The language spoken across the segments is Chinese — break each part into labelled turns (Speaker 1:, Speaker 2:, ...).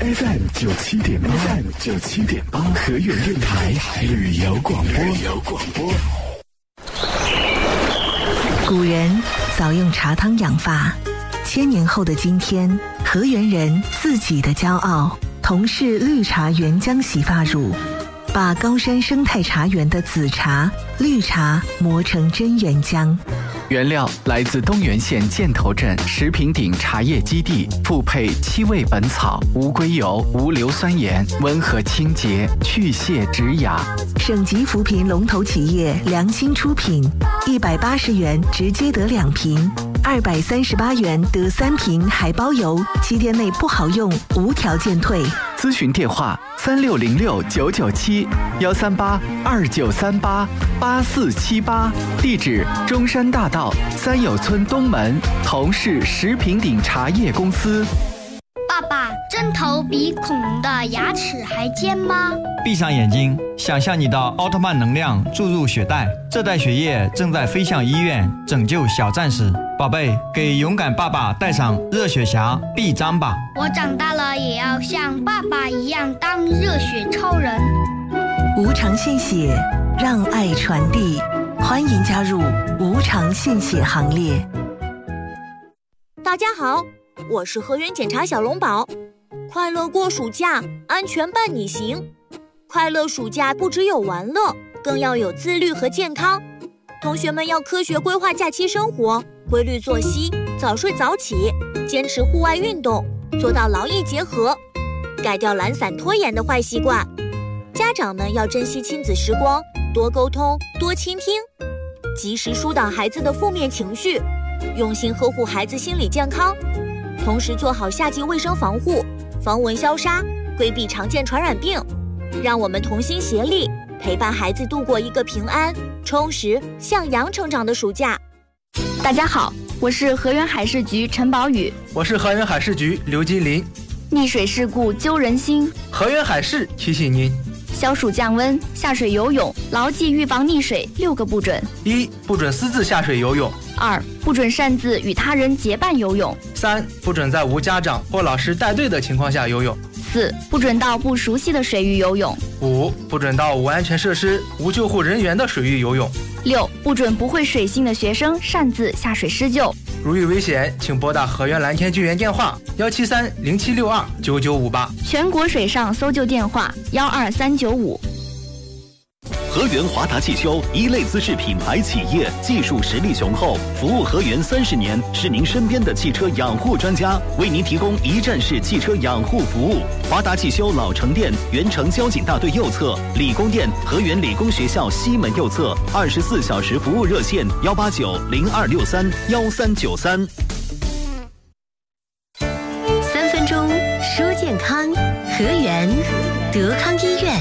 Speaker 1: FM97.8，河源电台旅游广播。
Speaker 2: 古人早用茶汤养发，千年后的今天，河源人自己的骄傲，同是绿茶原浆洗发乳，把高山生态茶园的紫茶、绿茶磨成真原浆。
Speaker 3: 原料来自东源县箭头镇石坪顶茶叶基地，复配7味本草、无硅油、无硫酸盐，温和清洁，去屑止痒。
Speaker 2: 省级扶贫龙头企业良心出品，180元直接得2瓶，238元得3瓶，还包邮，7天内不好用，无条件退。
Speaker 3: 咨询电话3606-997，138-2938-8478，地址中山大道三友村东门，同是石坪顶茶叶公司。
Speaker 4: 爸爸，针头比恐龙的牙齿还尖吗？
Speaker 5: 闭上眼睛，想象你的奥特曼能量注入血袋，这袋血液正在飞向医院，拯救小战士。宝贝，给勇敢爸爸戴上热血侠臂章吧。
Speaker 4: 我长大了也要像爸爸一样当热血超人。
Speaker 2: 无偿献血，让爱传递，欢迎加入无偿献血行列。
Speaker 6: 大家好，我是河源检查小龙宝。快乐过暑假，安全伴你行。快乐暑假不只有玩乐，更要有自律和健康。同学们要科学规划假期生活，规律作息，早睡早起，坚持户外运动，做到劳逸结合，改掉懒散拖延的坏习惯。家长们要珍惜亲子时光，多沟通，多倾听，及时疏导孩子的负面情绪，用心呵护孩子心理健康，同时做好夏季卫生防护，防蚊消杀，规避常见传染病。让我们同心协力，陪伴孩子度过一个平安、充实、向阳成长的暑假。
Speaker 7: 大家好，我是河源海事局陈宝宇。
Speaker 8: 我是河源海事局刘金林。
Speaker 7: 溺水事故揪人心，
Speaker 8: 河源海事提醒您：
Speaker 7: 消暑降温，下水游泳，牢记预防溺水6个不准。
Speaker 8: 1. 不准私自下水游泳。
Speaker 7: 2. 不准擅自与他人结伴游泳。
Speaker 8: 3. 不准在无家长或老师带队的情况下游泳。
Speaker 7: 4. 不准到不熟悉的水域游泳。
Speaker 8: 5. 不准到无安全设施、无救护人员的水域游泳。
Speaker 7: 6. 不准不会水性的学生擅自下水施救。
Speaker 8: 如遇危险，请拨打河源蓝天救援电话17307629958，
Speaker 7: 全国水上搜救电话12395。
Speaker 9: 河源华达汽修一类资质品牌企业，技术实力雄厚，服务河源30年，是您身边的汽车养护专家，为您提供一站式汽车养护服务。华达汽修老城店原城交警大队右侧，理工店河源理工学校西门右侧，24小时服务热线18902631393。
Speaker 10: 3分钟说健康，河源德康医院。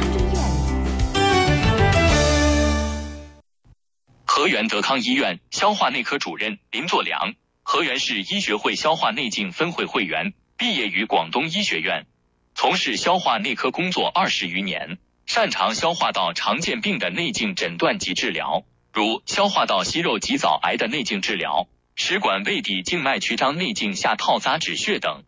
Speaker 11: 河源德康医院消化内科主任林作良，河源市医学会消化内镜分会会员，毕业于广东医学院，从事消化内科工作20余年，擅长消化道常见病的内镜诊断及治疗，如消化道息肉及早癌的内镜治疗，食管胃底静脉曲张内镜下套扎止血等。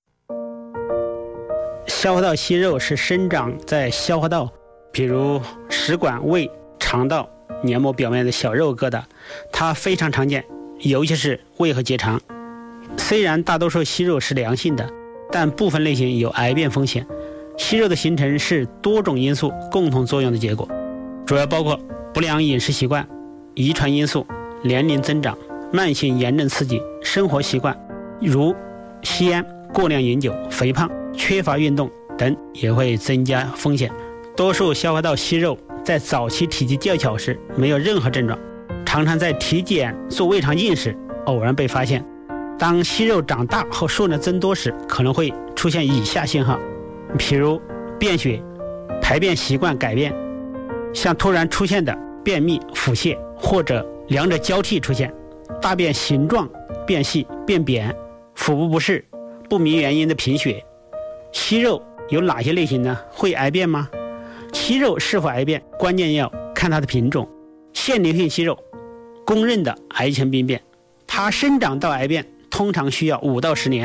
Speaker 12: 消化道息肉是生长在消化道，比如食管、胃、肠道黏膜表面的小肉疙瘩，它非常常见，尤其是胃和结肠。虽然大多数息肉是良性的，但部分类型有癌变风险。息肉的形成是多种因素共同作用的结果，主要包括不良饮食习惯、遗传因素、年龄增长、慢性炎症刺激、生活习惯，如吸烟、过量饮酒、肥胖、缺乏运动等也会增加风险。多数消化道息肉在早期体积较小时没有任何症状，常常在体检做胃肠镜时偶然被发现。当息肉长大后数量增多时，可能会出现以下信号，譬如便血、排便习惯改变，像突然出现的便秘、腹泻，或者两者交替出现，大便形状变细、变扁，腹部不适，不明原因的贫血。息肉有哪些类型呢？会癌变吗？息肉是否癌变，关键要看它的品种。腺瘤性息肉，公认的癌前病变，它生长到癌变通常需要5到10年。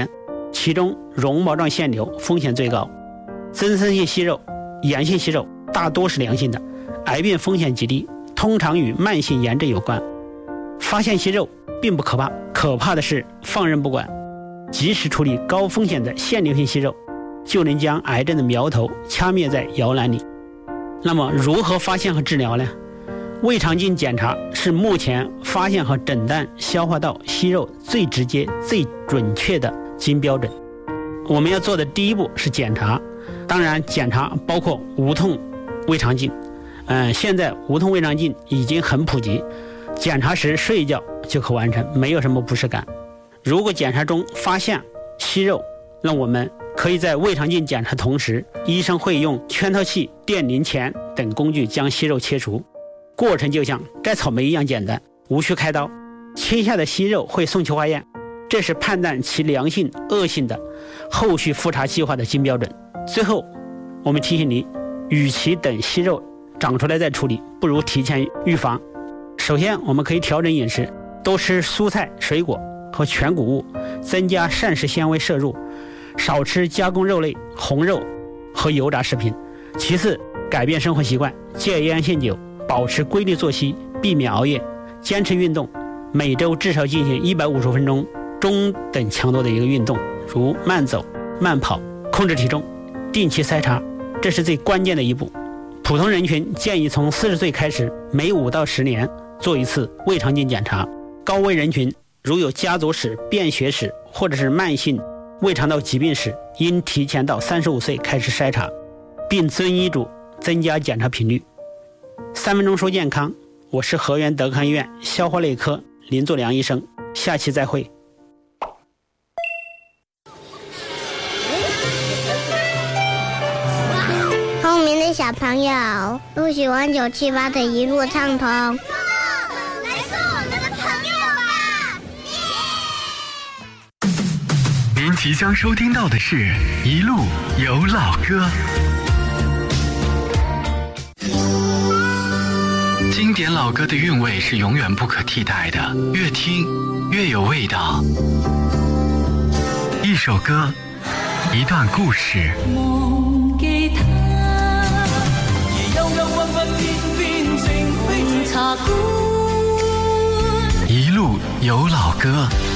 Speaker 12: 其中绒毛状腺瘤风险最高，增生性息肉、炎性息肉大多是良性的，癌变风险极低，通常与慢性炎症有关。发现息肉并不可怕，可怕的是放任不管。及时处理高风险的腺瘤性息肉，就能将癌症的苗头掐灭在摇篮里。那么如何发现和治疗呢？胃肠镜检查是目前发现和诊断消化道息肉最直接、最准确的金标准。我们要做的第一步是检查，当然检查包括无痛胃肠镜。现在无痛胃肠镜已经很普及，检查时睡一觉就可完成，没有什么不适感。如果检查中发现息肉，那我们可以在胃肠镜检查同时，医生会用圈透器、电凝钳等工具将息肉切除。过程就像摘草莓一样简单，无需开刀。切下的息肉会送去化验，这是判断其良性、恶性的后续复查计划的金标准。最后，我们提醒您，与其等息肉长出来再处理，不如提前预防。首先，我们可以调整饮食，多吃蔬菜、水果和全谷物，增加膳食纤维摄入，少吃加工肉类、红肉和油炸食品。其次，改变生活习惯，戒烟限酒，保持规律作息，避免熬夜，坚持运动，每周至少进行150分钟中等强度的一个运动，如慢走、慢跑，控制体重，定期筛查，这是最关键的一步。普通人群建议从40岁开始，每5到10年做一次胃肠镜检查。高危人群如有家族史、便血史或者是慢性胃肠道疾病史，应提前到35岁开始筛查，并遵医嘱增加检查频率。3分钟说健康，我是河源德康医院消化内科林作良医生，下期再会。
Speaker 13: 聪明的小朋友都喜欢978的一路畅通。
Speaker 1: 您即将收听到的是《一路有老歌》，经典老歌的韵味是永远不可替代的，越听越有味道。一首歌，一段故事。
Speaker 14: 忘記他，而幽幽鬱鬱偏偏情非茶館。
Speaker 1: 一路有老歌。